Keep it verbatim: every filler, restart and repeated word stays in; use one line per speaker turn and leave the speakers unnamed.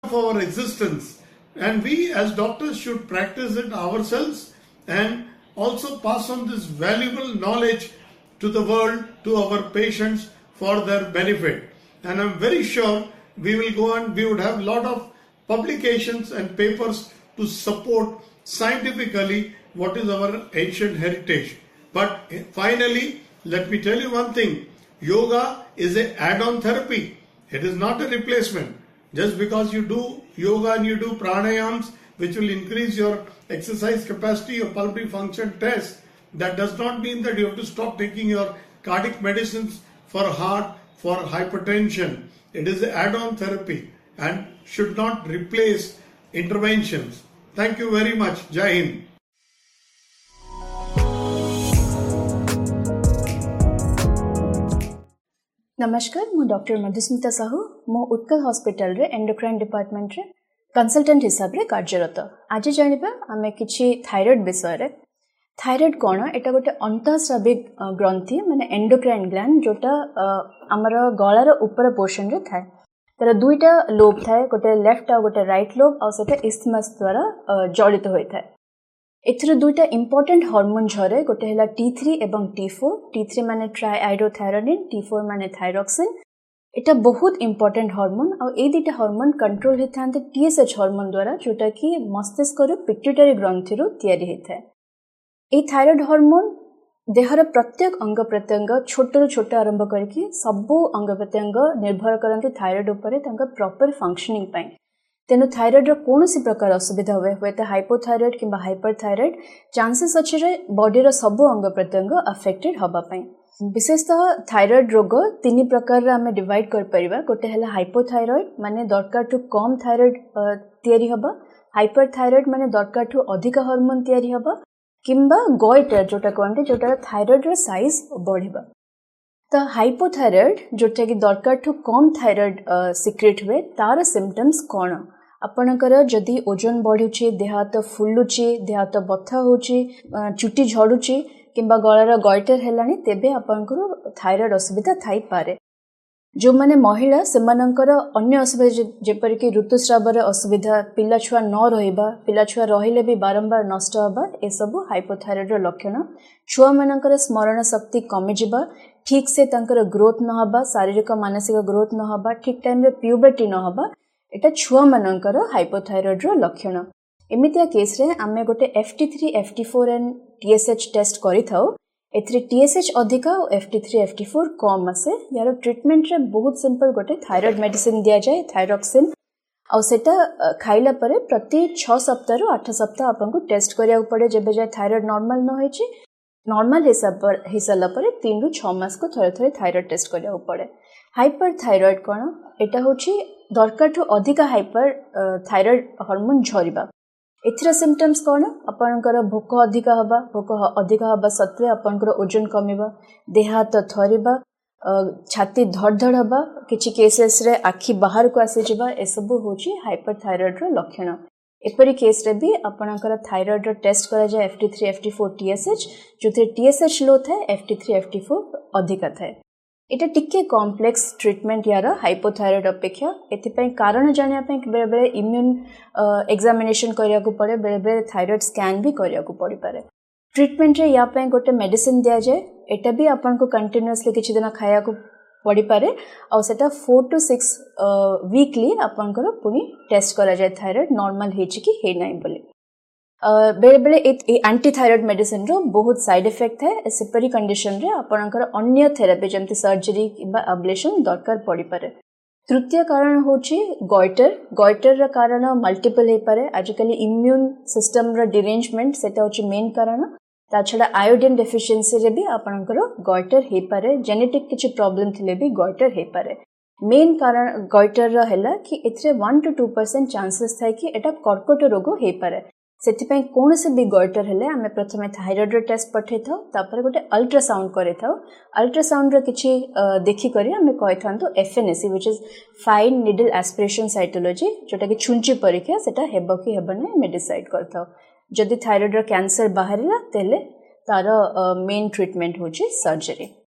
of our existence, and we as doctors should practice it ourselves and also pass on this valuable knowledge to the world, to our patients for their benefit. And I'm very sure we will go on, we would have a lot of publications and papers to support scientifically what is our ancient heritage. But finally, let me tell you one thing, yoga is an add-on therapy. It is not a replacement. Just because you do yoga and you do pranayams, which will increase your exercise capacity, your pulmonary function test, that does not mean that you have to stop taking your cardiac medicines for heart, for hypertension. It is an add-on therapy and should not replace interventions. Thank you very much. Jai Hind.
नमस्कार, मु doctor Madhusmita Sahu मो Utkal hospital रे endocrine department रे consultant हिसाब रे कार्यरत। आज जानिबा आमे किछि थायराइड विषय रे। थायराइड कोन एटा गोटे अंतःस्राविक ग्रंथि माने एंडोक्राइन ग्लैंड जोटा हमर गळार ऊपर पोर्शन रे थाए। तर दुईटा लोब थाए, गोटे लेफ्ट आ गोटे राइट लोब आ सेटा इस्थमस द्वारा जड़ित होय थाए। एथरे दुईटा इंपोर्टेंट हार्मोन झरे, गोटे हैला टी थ्री एवं टी फोर। टी थ्री माने ट्राइआइडोथायरोनिन, टी फोर माने थायरॉक्सिन। एटा बहुत इंपोर्टेंट हार्मोन आ ए दुईटा हार्मोन कंट्रोल हेथांते टीएसएच हार्मोन द्वारा, जोटा कि मस्तिष्क रो पिट्यूटरी ग्रंथि रो तयारी हेथाय। ए थायराइड हार्मोन देहर प्रत्येक अंग प्रत्यंग छोट रु छोट आरंभ करके सबो अंग प्रत्यंग निर्भर करंती थायराइड उपरे तांका प्रॉपर फंक्शनिंग पई। तेनु थायराइड रो कोनोसी प्रकार असुविधा हुए हुए तो हाइपोथायराइड किंबा हाइपरथायराइड चांसेस अछि रे बॉडी रो सबो अंग प्रत्यंग अफेक्टेड हबा पई। विशेषतः थायराइड रोग तीन प्रकार रे हमें डिवाइड कर परिबा। गोटे हला हाइपोथायराइड माने दरकार टू कम थायराइड तयारी हबा, हाइपरथायराइड माने दरकार टू अधिक हार्मोन तयारी हबा, किंबा गॉइटर जोटा कहते जोटा थायराइड रो साइज बढ़िबा। तो हाइपोथायराइड जोटा कि दरकार टू कम थायराइड सिक्रेट हुए तार सिम्पटम्स कौन? आपणकर जदि ओजन बढ़ुची, देह हाथ फुलुची, देह हाथ बथा होची, चुटी झड़ुची किंबा गଳାର गॉइटर हेलानी, तेबे आपणकर थायराइड असुविधा थाई पारे। जो माने महिला सेमानकर अन्य असुविधा जेपर कि ऋतुस्रावर असुविधा, पिला छुआ न रहिबा, पिला छुआ रहिले भी बारंबार नष्ट हबा, ए सब हाइपोथायराइड रो लक्षण। छुआ मानकर स्मरण शक्ति कमी जिबा, ठीक से तांकर ग्रोथ न हबा, शारीरिक मानसिक ग्रोथ न हबा, ठीक टाइम रे प्यूबर्टी न हबा, एटा छुआ मानकर हाइपोथायराइड रो लक्षण। एमितिया केस रे आमे गोटे F T three, F T four and T S H test करि थाउ। एथरे टी एस एच अधिका और F T three, F T four कम आसे। यार ट्रीटमेंट रे बहुत सिंपल गोटे थायराइड मेडिसिन दिया जाए, थायरॉक्सिन, और सेटा खाइला परे प्रति छह सप्ताह रु आठ सप्ताह आपन को टेस्ट करिया पड़े। जेबे जाय थायराइड नॉर्मल न होइची, नॉर्मल हिसाब पर हिसाला परे तीन रु छह मास को थरे थरे थायराइड टेस्ट करिया पड़े। हाइपरथायराइड कोन? एटा होची दरकार टू अधिका हाइपर थायराइड हार्मोन झरिबा। एथिरा सिम्पटम्स कोन? आपनकर भोक अधिका हबा, भोक अधिका हबा सत्वे आपनकर ओजन कमिबा, देह हाथ थरिबा, छाती धड़धड़ हबा, किछि केसेस रे आखि बाहर को आसी जिबा, ए सब होची हाइपरथायराइड रो लक्षण। एपरी केस रे भी आपनकर थायराइड रो टेस्ट करा जाय F T three, F T four, T S H. जोथे T S H लो थाए, F T three, F T four अधिका थाए। एटा टिके कॉम्प्लेक्स ट्रीटमेंट यार हाइपोथायराइड अपेक्षा। एथिपई कारण जानिया पई बेले बेले इम्यून एग्जामिनेशन करिया को पड़े, बेले बेले थायराइड स्कैन भी करिया को पड़ी पारे। ट्रीटमेंट रे या पई गोटे मेडिसिन दिया जाए, एटा भी आपन को कंटीन्यूअसली किछि दिन खाया को पड़ी पारे, और सेटा फोर टू सिक्स वीकली आपन को पुनी टेस्ट करा जाए थायराइड नॉर्मल हेछि कि हे नै बोली। बेले बेले एंटी थायराइड मेडिसिन रो बहुत साइड इफेक्ट है। सेपरी कंडीशन रे आपनकर अन्य थेरेपी जमती सर्जरी किबा अब्लेशन दरकार पड़ी पारे। तृतीय कारण होची गॉइटर। गॉइटर रा कारण मल्टीपल हे पारे। आजकल इम्यून सिस्टम रा डिरेंजमेंट सेटा होची मेन कारण। ता छडा आयोडीन डेफिशिएंसी रे भी आपनकर गॉइटर हे पारे। जेनेटिक किछि प्रॉब्लम थिले भी गॉइटर हे पारे। मेन कारण गॉइटर रा हैला कि एथरे one two two percent chances थाए कि एटा कर्कट रोग हे पारे। सेथिपई कोन से भी गॉइटर हेले आमे प्रथमे थायराइड रो टेस्ट पठे थाउ, तापर गोटे अल्ट्रासाउंड करे थाउ। अल्ट्रासाउंड रो किछि देखि करी आमे कहि थांतो F N A C which is fine needle aspiration cytology, जोटा कि छुंची परीक्षा सेटा हेबो कि हेबने मे डिसाइड करथाउ। जदि थायराइड रो कैंसर बाहरिला तेले तार मेन ट्रीटमेंट होची सर्जरी।